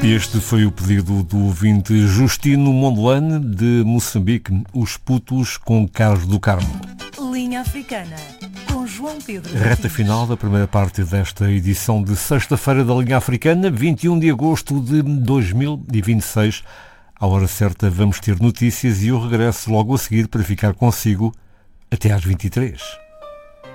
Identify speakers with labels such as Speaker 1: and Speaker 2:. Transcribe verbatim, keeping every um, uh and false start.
Speaker 1: Este foi o pedido do ouvinte Justino Mondlane, de Moçambique, Os Putos com Carlos do Carmo.
Speaker 2: Linha Africana, com João Pedro.
Speaker 1: Reta final da primeira parte desta edição de sexta-feira da Linha Africana, vinte e um de agosto de dois mil e vinte e seis. À hora certa vamos ter notícias e eu regresso logo a seguir para ficar consigo até às vinte e três.